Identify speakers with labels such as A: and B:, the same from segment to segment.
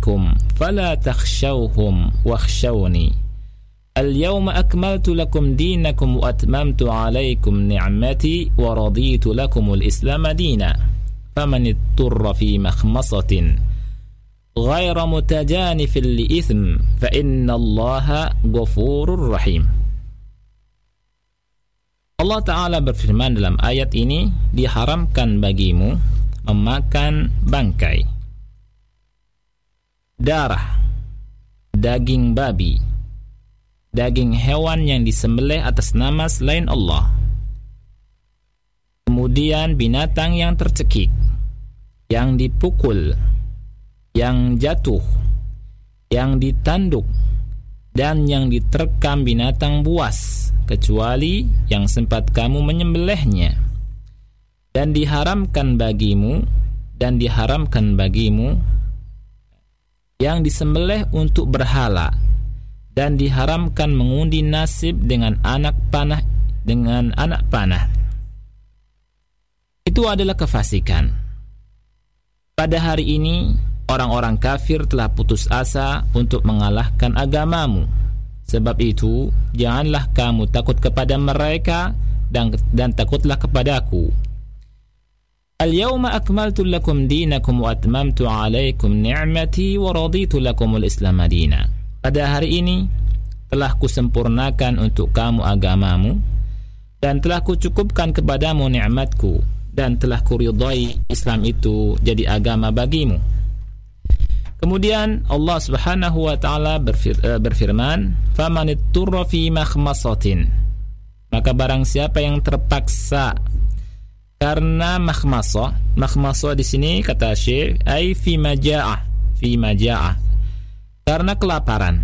A: عليكم فلا تخشوهم واخشوني اليوم أكملت لكم دينكم وأتممت عليكم نعمتي ورضيت لكم الإسلام دينا فمن اضطر في مخمصة غير متجانف لإثم فإن الله غفور رحيم. Allah Ta'ala berfirman dalam ayat ini, diharamkan bagimu memakan bangkai, darah, daging babi, daging hewan yang disembelih atas nama selain Allah, kemudian binatang yang tercekik, yang dipukul, yang jatuh, yang ditanduk, dan yang diterkam binatang buas, kecuali yang sempat kamu menyembelihnya. Dan diharamkan bagimu yang disembelih untuk berhala, dan diharamkan mengundi nasib dengan anak panah. Itu adalah kefasikan. Pada hari ini orang-orang kafir telah putus asa untuk mengalahkan agamamu. Sebab itu, janganlah kamu takut kepada mereka dan takutlah kepadaku. Al-yawma akmaltu lakum dinakum wa atmamtu alaikum ni'mati wa raditu lakumul Islam madina. Pada hari ini telah kusempurnakan untuk kamu agamamu dan telah kucukupkan kepadamu nikmatku dan telah kuridai Islam itu jadi agama bagimu. Kemudian Allah Subhanahu wa taala berfirman, "Famanitturra fi makhmasatin." Maka barang siapa yang terpaksa karena makhmasah di sini kata Syekh ai fi maja'ah. Karena kelaparan.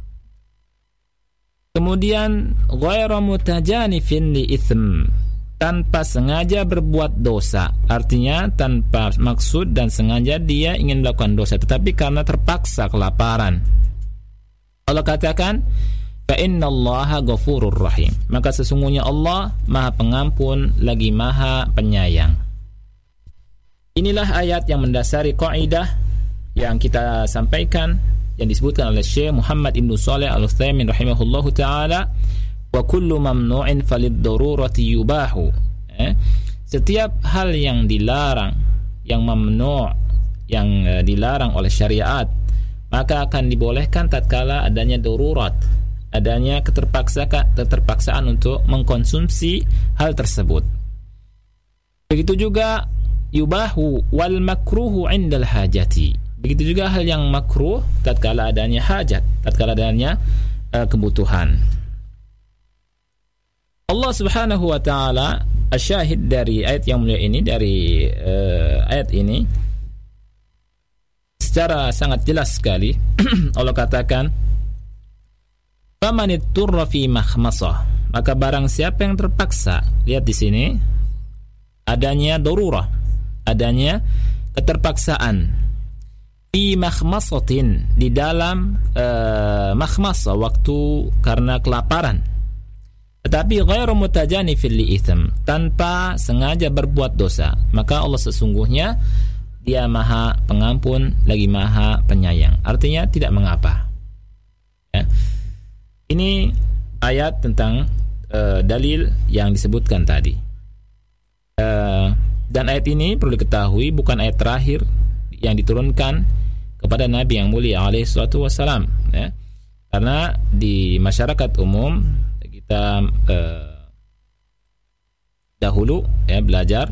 A: Kemudian ghairu mutajanifin li itsm, tanpa sengaja berbuat dosa, artinya tanpa maksud dan sengaja dia ingin melakukan dosa, tetapi karena terpaksa kelaparan. Allah katakan, fa innallaha ghafurur rahim, maka sesungguhnya Allah Maha Pengampun lagi Maha Penyayang. Inilah ayat yang mendasari kaidah yang kita sampaikan yang disebutkan oleh Syekh Muhammad Ibn Shalih Al-Utsaimin rahimahullahu taala, wa kullu mamnu'in falid darurati yubahu. Setiap hal yang dilarang, yang mamnu', yang dilarang oleh syariat, maka akan dibolehkan tatkala adanya darurat, adanya keterpaksaan untuk mengkonsumsi hal tersebut. Begitu juga yubahu wal makruhu 'indal hajati. Begitu juga hal yang makruh tatkala adanya hajat, tatkala adanya kebutuhan. Allah Subhanahu wa taala asyahid dari ayat yang mulia ini, dari ayat ini secara sangat jelas sekali Allah katakan, famanitturra fi makhmasah, maka barang siapa yang terpaksa. Lihat di sini adanya darurah, adanya keterpaksaan. Fi makhmasatin, di dalam makhmasah, waktu karena kelaparan. Tetapi ghairu mutajanifil li itsm, tanpa sengaja berbuat dosa, maka Allah sesungguhnya Dia Maha Pengampun lagi Maha Penyayang. Artinya tidak mengapa. Ya. Ini ayat tentang dalil yang disebutkan tadi. Dan ayat ini perlu diketahui bukan ayat terakhir yang diturunkan kepada Nabi yang mulia alaihi salatu wassalam, ya. Karena di masyarakat umum kita dahulu ya belajar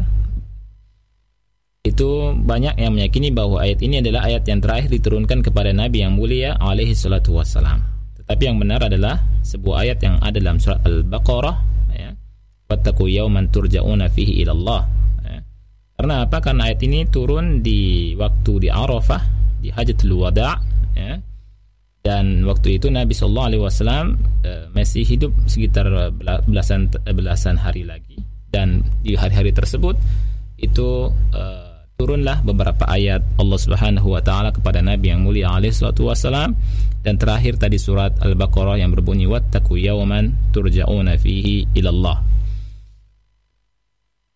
A: itu banyak yang meyakini bahwa ayat ini adalah ayat yang terakhir diturunkan kepada Nabi yang mulia alaihi salatu wassalam. Tetapi yang benar adalah sebuah ayat yang ada dalam surat Al-Baqarah, ya. Wattaqu yawman turja'una fihi ila Allah. Ya. Karena apa? Karena ayat ini turun di waktu di Arafah, di Hajatul Wada', ya. Dan waktu itu Nabi SAW masih hidup sekitar belasan hari lagi. Dan di hari-hari tersebut itu turunlah beberapa ayat Allah Subhanahu wa taala kepada Nabi yang mulia alaihi salatu wasalam, dan terakhir tadi surat Al-Baqarah yang berbunyi wattaqu yawman turja'una fihi ila Allah.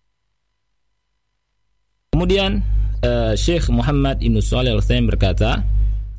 A: Kemudian Syekh Muhammad Ibn Shalih Al-Utsaimin berkata,